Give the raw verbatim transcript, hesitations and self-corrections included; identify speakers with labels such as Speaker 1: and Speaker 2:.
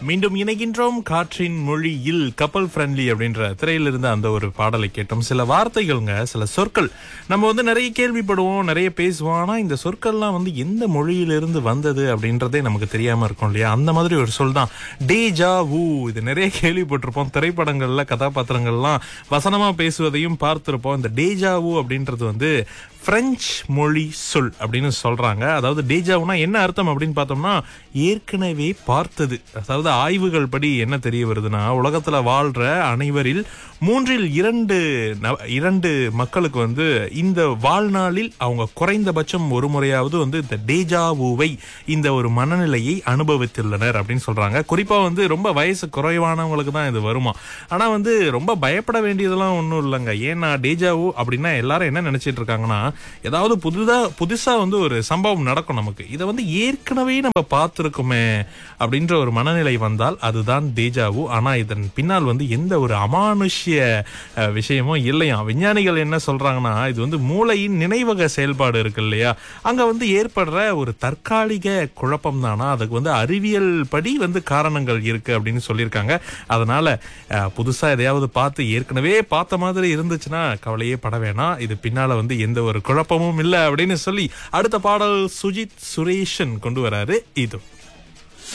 Speaker 1: மீண்டும் இணைகின்றோம் காற்றின் மொழியில். கப்பல் ஃப்ரெண்ட்லி அப்படின்ற திரையிலிருந்து அந்த ஒரு பாடலை கேட்டோம். சில வார்த்தைகள்ங்க, சில சொற்கள் நம்ம வந்து நிறைய கேள்விப்படுவோம், நிறைய பேசுவோம். ஆனா இந்த சொற்கள்லாம் வந்து எந்த மொழியிலிருந்து வந்தது அப்படின்றதே நமக்கு தெரியாம இருக்கும் இல்லையா? அந்த மாதிரி ஒரு சொல் தான் டேஜா வூ. இது நிறைய கேள்விப்பட்டிருப்போம், திரைப்படங்கள்ல கதாபாத்திரங்கள்லாம் வசனமா பேசுவதையும் பார்த்திருப்போம். இந்த டேஜா வூ அப்படின்றது வந்து பிரெஞ்சு மொழி சொல் அப்படின்னு சொல்றாங்க. அதாவது டேஜாவுனா என்ன அர்த்தம் அப்படின்னு பார்த்தோம்னா ஏற்கனவே பார்த்தது. அதாவது ஆய்வுகள் படி என்ன தெரிய வருதுன்னா, உலகத்துல வாழ்ற அனைவரில் மூன்றில் இரண்டு இரண்டு மக்களுக்கு வந்து இந்த வாழ்நாளில் அவங்க குறைந்தபட்சம் ஒரு முறையாவது வந்து இந்த டேஜாவுவை, இந்த ஒரு மனநிலையை அனுபவித்துள்ளனர் அப்படின்னு சொல்றாங்க. குறிப்பா வந்து ரொம்ப வயசு குறைவானவங்களுக்கு தான் இது வருமா. ஆனா வந்து ரொம்ப பயப்பட வேண்டியதெல்லாம் ஒன்றும் இல்லைங்க. ஏன்னா டேஜாவு அப்படின்னா எல்லாரும் என்ன நினைச்சிட்டு இருக்காங்கன்னா, ஏதாவது புதுதா புதுசா வந்து ஒரு சம்பவம் நடக்கும், நமக்கு இதை வந்து ஏற்கனவே நம்ம பார்த்திருக்குமே அப்படின்ற ஒரு மனநிலை வந்தால் அதுதான் டேஜாவு. ஆனா இதன் பின்னால் வந்து எந்த ஒரு அமானுஷ்ய விஷயமும் இல்லையா. விஞ்ஞானிகள் என்ன சொல்றாங்கன்னா, இது வந்து மூளையின் நினைவக செயல்பாடு இருக்கு இல்லையா, அங்க வந்து ஏற்படுற ஒரு தற்காலிக குழப்பம் தானா, அதுக்கு வந்து அறிவியல் படி வந்து காரணங்கள் இருக்கு அப்படின்னு சொல்லியிருக்காங்க. அதனால புதுசா எதையாவது பார்த்து ஏற்கனவே பார்த்த மாதிரி இருந்துச்சுன்னா கவலையே பட வேணாம், இது பின்னால வந்து எந்த ஒரு குழப்பமும் இல்லை அப்படின்னு சொல்லி அடுத்த பாடல் சுஜித் சுரேஷன் கொண்டு வராரு. இது